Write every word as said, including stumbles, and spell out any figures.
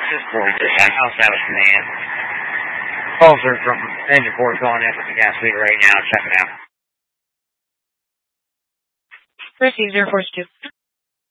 This is forty-two, House Savage Command. Officer from Engine four calling in from the gas meter right now. Check it out. Received, Air Force two.